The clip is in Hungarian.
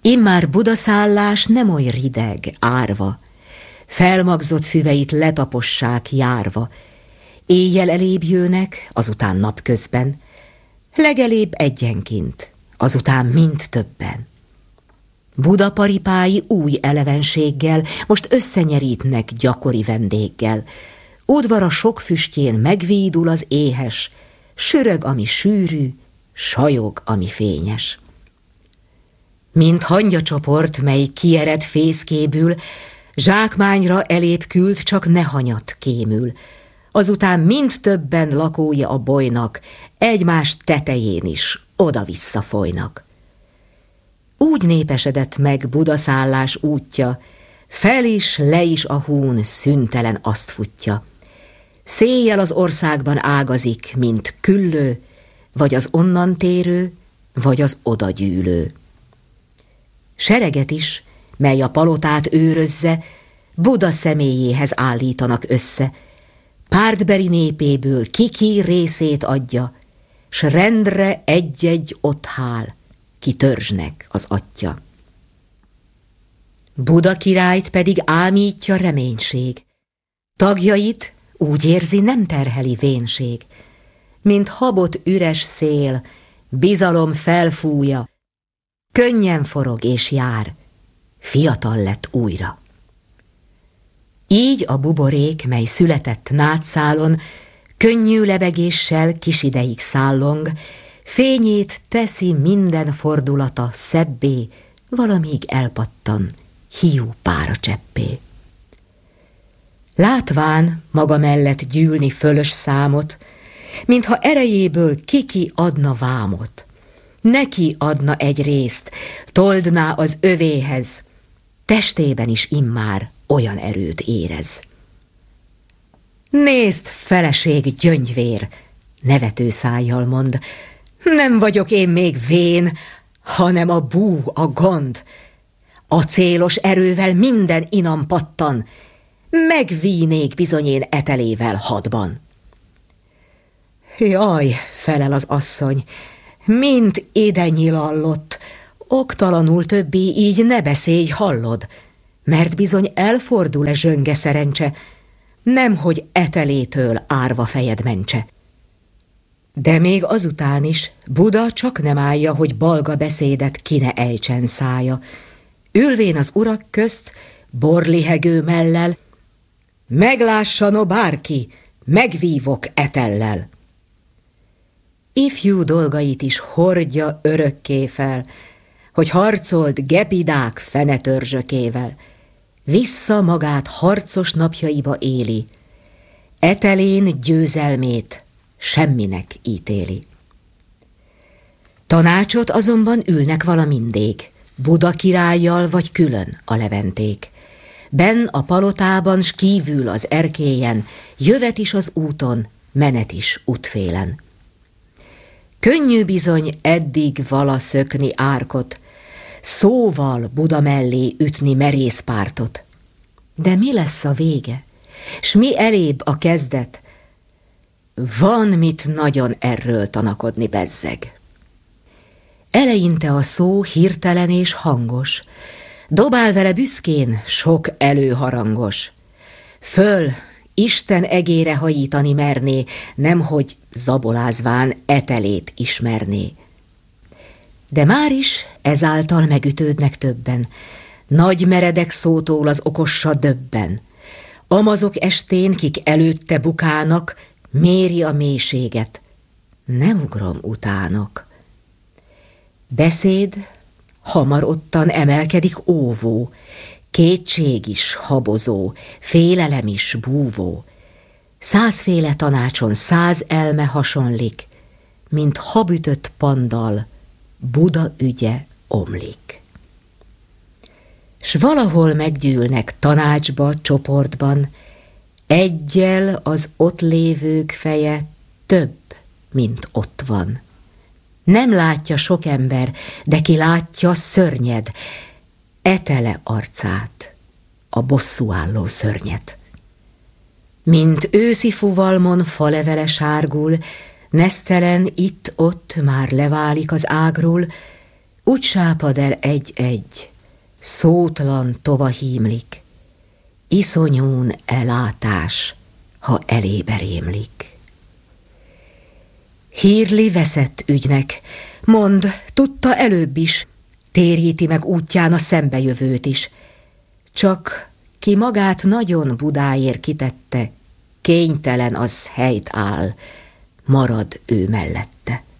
Immár Budaszállás nem oly rideg, árva, felmagzott füveit letapossák járva, éjjel elébb jönnek, azután napközben, legelébb egyenként, azután mind többen. Budaparipái új elevenséggel most összenyerítnek gyakori vendéggel, udvara sok füstjén megvédul az éhes, sürög, ami sűrű, sajog, ami fényes. Mint hangyacsoport, mely kiered fészkébül, zsákmányra elébb küld, csak ne hanyat kémül. Azután mind többen lakója a bolynak, egymás tetején is oda-vissza folynak. Úgy népesedett meg Budaszállás útja, fel is, le is a hún szüntelen azt futja. Széjjel az országban ágazik, mint küllő, vagy az onnan térő, vagy az odagyűlő. Sereget is, mely a palotát őrözze, Buda személyéhez állítanak össze, pártbeli népéből ki részét adja, s rendre egy-egy ott hál, ki törzsnek az atyja. Buda királyt pedig ámítja reménység, tagjait úgy érzi, nem terheli vénség, mint habot üres szél, bizalom felfújja, könnyen forog és jár, fiatal lett újra. Így a buborék, mely született nátszálon, könnyű lebegéssel kis ideig szállong, fényét teszi minden fordulata szebbé, valamíg elpattan, hiú páracseppé. Látván maga mellett gyűlni fölös számot, mintha erejéből kiki adna vámot, neki adna egy részt, toldná az övéhez, testében is immár olyan erőt érez. Nézd, feleség gyöngyvér, nevető szájjal mond, nem vagyok én még vén, hanem a bú, a gond. Acélos erővel minden inam pattan, megvínék bizony én etelével hadban. Jaj, felel az asszony, mint ide nyilallott, oktalanul többé így ne beszélj, hallod, mert bizony elfordul-e zsönge szerencse, nemhogy etelétől árva fejed mentse. De még azután is Buda csak nem állja, hogy balga beszédet ki ne ejtsen szája. Ülvén az urak közt, borlihegő mellel, meglássa no bárki, megvívok etellel. Ifjú dolgait is hordja örökké fel, hogy harcolt Gepidák fenetörzsökével, vissza magát harcos napjaiba éli, etelén győzelmét semminek ítéli. Tanácsot azonban ülnek valamindék, Buda királlyal vagy külön a leventék. Benn a palotában s kívül az erkélyen, jövet is az úton, menet is útfélen. Könnyű bizony eddig vala szökni árkot, szóval Buda mellé ütni merész pártot. De mi lesz a vége, s mi elébb a kezdet? Van mit nagyon erről tanakodni, bezzeg. Eleinte a szó hirtelen és hangos, dobál vele büszkén sok előharangos. Föl, Isten egére hajítani merné, nemhogy zabolázván etelét ismerné. De már is ezáltal megütődnek többen, nagy meredek szótól az okossa döbben. Amazok estén, kik előtte bukának, méri a mélységet, nem ugrom utánok. Beszéd hamar ottan emelkedik óvó, kétség is habozó, félelem is búvó. 100 tanácson 100 elme hasonlik, mint habütött pandal, Buda ügye omlik. S valahol meggyűlnek tanácsba, csoportban, eggyel az ott lévők feje több, mint ott van. Nem látja sok ember, de ki látja, szörnyed, etele arcát, a bosszúálló szörnyet. Mint őszi fuvalmon falevele sárgul, nesztelen itt-ott már leválik az ágról, úgy sápad el egy-egy, szótlan tova hímlik, iszonyún elátás, ha elébe rémlik. Hírli veszett ügynek, mond, tudta előbb is, téríti meg útján a szembejövőt is. Csak ki magát nagyon Budáért kitette, kénytelen az helyt áll, marad ő mellette.